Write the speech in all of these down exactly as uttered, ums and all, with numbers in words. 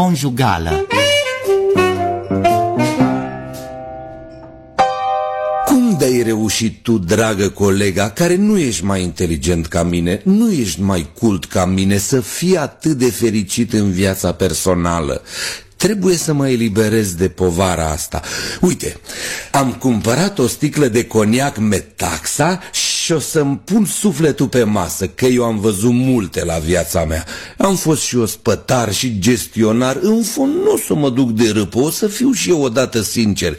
conjugală. Cum de-ai reușit tu, dragă colega, care nu ești mai inteligent ca mine, nu ești mai cult ca mine, să fii atât de fericit în viața personală? Trebuie să mă eliberez de povara asta. Uite, am cumpărat o sticlă de coniac Metaxa și o să-mi pun sufletul pe masă, că eu am văzut multe la viața mea. Am fost și ospătar și gestionar. În fond nu o să mă duc de râpă, o să fiu și eu odată sincer.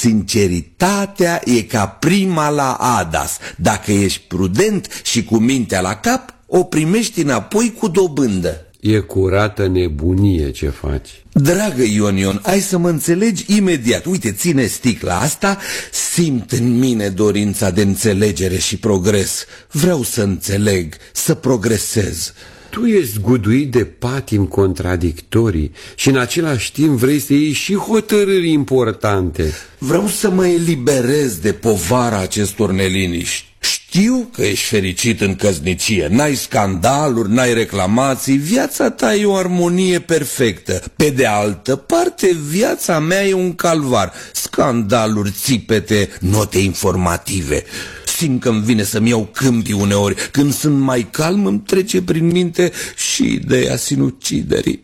Sinceritatea e ca prima la Adas. Dacă ești prudent și cu mintea la cap, o primești înapoi cu dobândă. E curată nebunie ce faci. Dragă Ion Ion, ai să mă înțelegi imediat. Uite, ține sticla asta, simt în mine dorința de înțelegere și progres. Vreau să înțeleg, să progresez. Tu ești zguduit de patimi contradictorii și în același timp vrei să iei și hotărâri importante. Vreau să mă eliberez de povara acestor neliniști. Știu că ești fericit în căsnicie, n-ai scandaluri, n-ai reclamații, viața ta e o armonie perfectă. Pe de altă parte, viața mea e un calvar, scandaluri, țipete, note informative. Simt că îmi vine să-mi iau câmpii uneori, când sunt mai calm îmi trece prin minte și ideea sinuciderii.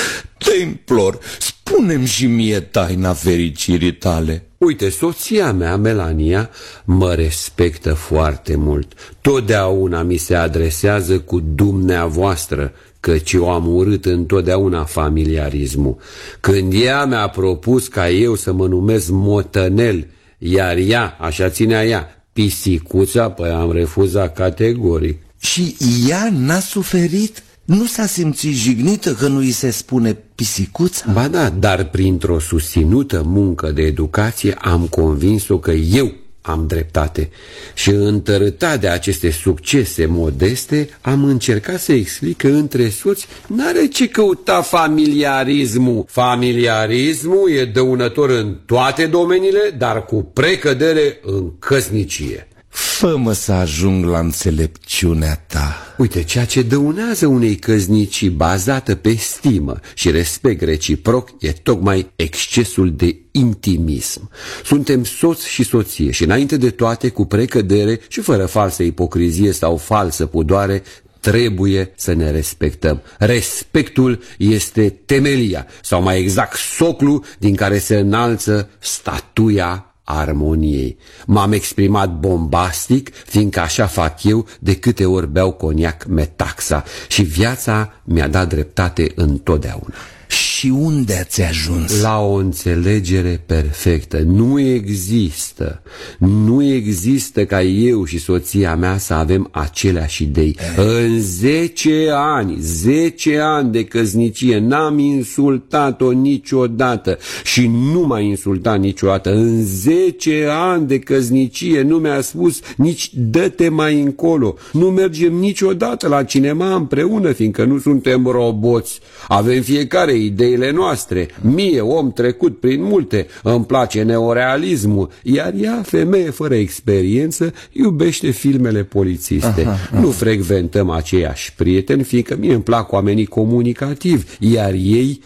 Te implor, spune-mi și mie taina fericirii tale. Uite, soția mea, Melania, mă respectă foarte mult. Totdeauna mi se adresează cu dumneavoastră, căci eu am urât întotdeauna familiarismul. Când ea mi-a propus ca eu să mă numesc Motănel, iar ea, așa ținea ea, Pisicuța, păi am refuzat categoric. Și ea n-a suferit? Nu s-a simțit jignită că nu îi se spune Pisicuța? Ba da, dar printr-o susținută muncă de educație am convins-o că eu am dreptate. Și întărâtat de aceste succese modeste, am încercat să explic că între soți n-are ce căuta familiarismul. Familiarismul e dăunător în toate domeniile, dar cu precădere în căsnicie. Fă-mă să ajung la înțelepciunea ta. Uite, ceea ce dăunează unei căsnicii bazată pe stimă și respect reciproc e tocmai excesul de intimism. Suntem soț și soție și înainte de toate, cu precădere și fără falsă ipocrizie sau falsă pudoare, trebuie să ne respectăm. Respectul este temelia, sau mai exact soclu din care se înalță statuia armoniei. M-am exprimat bombastic, fiindcă așa fac eu de câte ori beau coniac Metaxa și viața mi-a dat dreptate întotdeauna. Și unde ați ajuns? La o înțelegere perfectă. Nu există, nu există ca eu și soția mea să avem aceleași idei. În zece ani, zece ani de căsnicie n-am insultat-o niciodată și nu m-a insultat niciodată. În zece ani de căsnicie nu mi-a spus nici dă-te mai încolo. Nu mergem niciodată la cinema împreună, fiindcă nu suntem roboți. Avem fiecare ideile noastre. Mie, om trecut prin multe, îmi place neorealismul, iar ea, femeie fără experiență, iubește filmele polițiste. Aha, aha. Nu frecventăm aceiași prieteni, fiindcă mie îmi plac oamenii comunicativi, iar ei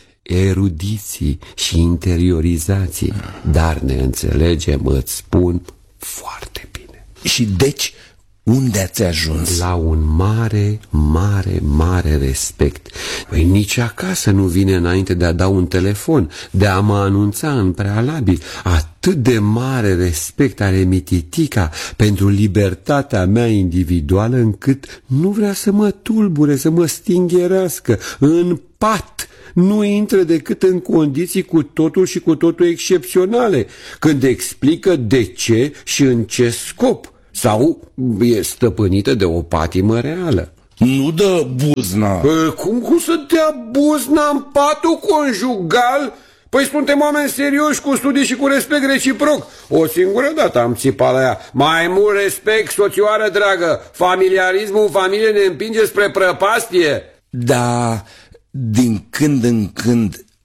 erudiții și interiorizații. Dar ne înțelegem, îți spun, foarte bine. Și deci, unde ați ajuns? La un mare, mare, mare respect. Păi nici acasă nu vine înainte de a da un telefon, de a mă anunța în prealabil. Atât de mare respect are mititica pentru libertatea mea individuală, încât nu vrea să mă tulbure, să mă stingherească. În pat nu intră decât în condiții cu totul și cu totul excepționale, când explică de ce și în ce scop, sau e stăpânită de o patimă reală. Nu dă buzna. Păi, cum, cum să dea buzna în patul conjugal? Păi suntem oameni serioși, cu studii și cu respect reciproc. O singură dată am țipat la ea. Mai mult respect, soțioară dragă. Familiarismul în familie ne împinge spre prăpastie. Da, din când în când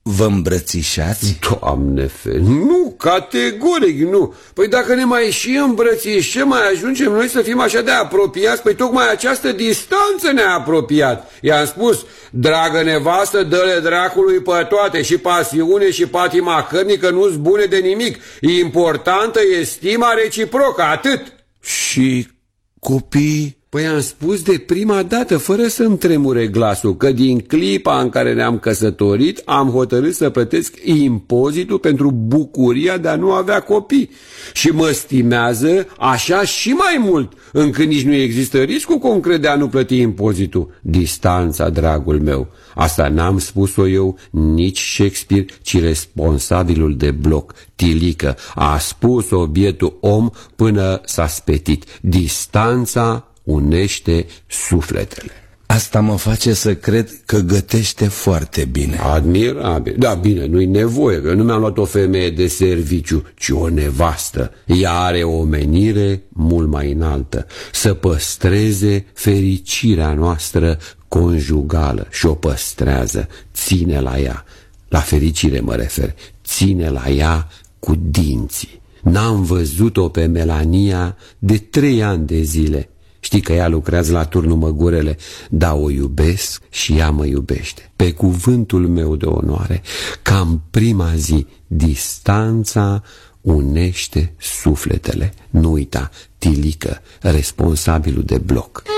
vă îmbrățișați? Doamne fel, nu, categoric nu. Păi dacă ne mai și îmbrățișăm, mai ajungem noi să fim așa de apropiați? Păi tocmai această distanță ne-a apropiat. I-am spus, dragă nevastă, dă-le dracului pe toate, și pasiune și patima cărnii, că nu-s bune de nimic. Importantă e stima reciprocă, atât. Și copii? Păi am spus de prima dată, fără să-mi tremure glasul, că din clipa în care ne-am căsătorit, am hotărât să plătesc impozitul pentru bucuria de a nu avea copii. Și mă stimează așa și mai mult, încât nici nu există riscul concret de a nu plăti impozitul. Distanța, dragul meu. Asta n-am spus-o eu, nici Shakespeare, ci responsabilul de bloc, Tilică. A spus-o bietul om până s-a spetit. Distanța unește sufletele. Asta mă face să cred că gătește foarte bine. Admirabil. Da, bine, nu-i nevoie, că nu mi-am luat o femeie de serviciu, ci o nevastă. Ea are o menire mult mai înaltă, să păstreze fericirea noastră conjugală, și o păstrează, ține la ea. La fericire mă refer, ține la ea cu dinții. N-am văzut-o pe Melania de trei ani de zile. Știi că ea lucrează la turnul Măgurele, dar o iubesc și ea mă iubește. Pe cuvântul meu de onoare, ca în prima zi, distanța unește sufletele. Nu uita, Tilică, responsabilul de bloc.